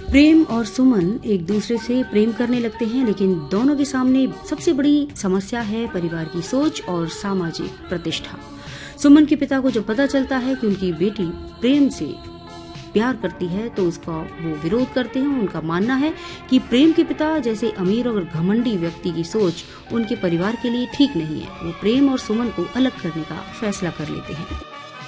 प्रेम और सुमन एक दूसरे से प्रेम करने लगते हैं, लेकिन दोनों के सामने सबसे बड़ी समस्या है परिवार की सोच और सामाजिक प्रतिष्ठा। सुमन के पिता को जब पता चलता है कि उनकी बेटी प्रेम से प्यार करती है तो उसका वो विरोध करते हैं। उनका मानना है कि प्रेम के पिता जैसे अमीर और घमंडी व्यक्ति की सोच उनके परिवार के लिए ठीक नहीं है। वो प्रेम और सुमन को अलग करने का फैसला कर लेते हैं।